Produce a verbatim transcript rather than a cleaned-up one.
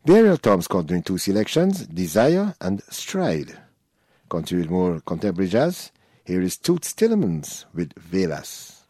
Burial Tom scored during two selections, Desire and Stride. Continue with more contemporary jazz. Here is Toots Tillemans with Velas.